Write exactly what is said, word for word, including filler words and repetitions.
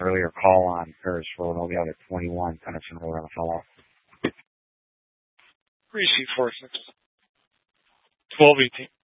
earlier call on Paris Road, all the other twenty-one Tennyson Road on the follow-up. Receipt four six. twelve eighteen.